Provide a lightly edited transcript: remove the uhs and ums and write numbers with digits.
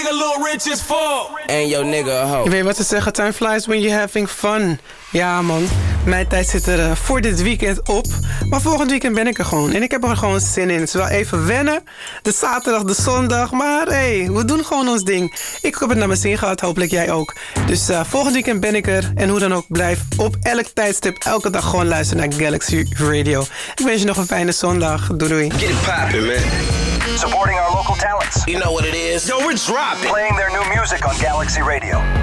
En yo nigga a hoe. Je weet wat ze zeggen, time flies when you're having fun. Ja man, mijn tijd zit er voor dit weekend op. Maar volgend weekend ben ik er gewoon. En ik heb er gewoon zin in. Het is wel even wennen. De zaterdag, de zondag. Maar hey, we doen gewoon ons ding. Ik heb het naar mijn zin gehad, hopelijk jij ook. Dus volgend weekend ben ik er. En hoe dan ook, blijf op elk tijdstip elke dag gewoon luisteren naar Galaxy Radio. Ik wens je nog een fijne zondag. Doei doei. Get it poppin', man. Supporting our local talents. You know what it is. Yo, we're dropping. Playing their new music on Galaxy Radio.